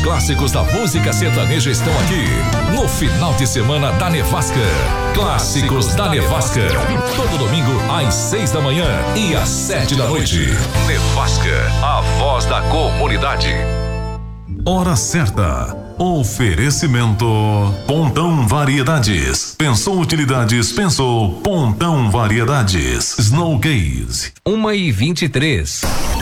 clássicos da música sertaneja estão aqui no final de semana da Nevasca. Clássicos da Nevasca. Todo domingo às 6 da manhã e às 7 da noite. Nevasca, a voz da comunidade. Hora certa. Oferecimento Pontão Variedades. Pensou utilidades, pensou Pontão Variedades. Snowcase. 1h23.